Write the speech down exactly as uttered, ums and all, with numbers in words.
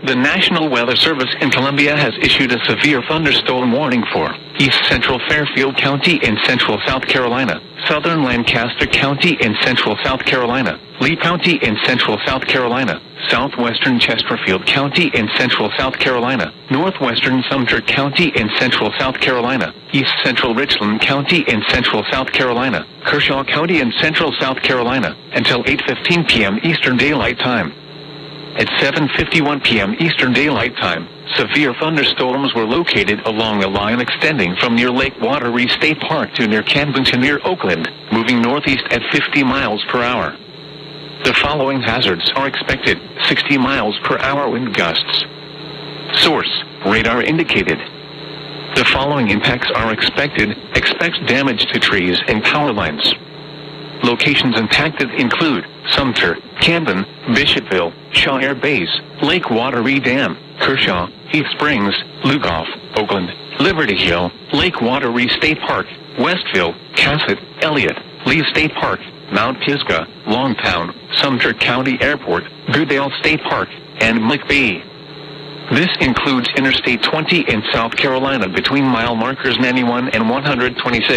The National Weather Service in Columbia has issued a severe thunderstorm warning for East Central Fairfield County in central South Carolina, Southern Lancaster County in central South Carolina, Lee County in central South Carolina, Southwestern Chesterfield County in central South Carolina, Northwestern Sumter County in central South Carolina, East Central Richland County in central South Carolina, Kershaw County in central South Carolina, until eight fifteen p m Eastern Daylight Time. At seven fifty-one p m Eastern Daylight Time, severe thunderstorms were located along a line extending from near Lake Wateree State Park to near Camden to near Oakland, moving northeast at fifty miles per hour. The following hazards are expected: sixty miles per hour wind gusts. Source: radar indicated. The following impacts are expected. Expect damage to trees and power lines. Locations impacted include Sumter, Camden, Bishopville, Shaw Air Base, Lake Wateree Dam, Kershaw, Heath Springs, Lugoff, Oakland, Liberty Hill, Lake Wateree State Park, Westville, Cassett, Elliott, Lee State Park, Mount Pisgah, Longtown, Sumter County Airport, Goodale State Park, and McBee. This includes Interstate twenty in South Carolina between mile markers ninety-one and one hundred twenty-six.